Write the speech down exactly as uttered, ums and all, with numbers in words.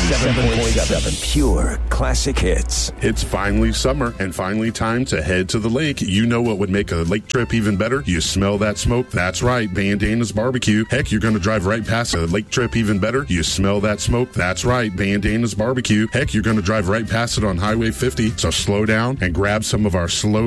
ninety-seven point seven Pure Classic Hits. It's finally summer and finally time to head to the lake. You know what would make a lake trip even better? You smell that smoke? That's right, Bandana's Barbecue. Heck, you're going to drive right past a lake trip even better? You smell that smoke? That's right, Bandana's Barbecue. Heck, you're going to drive right past it on Highway fifty. So slow down and grab some of our slow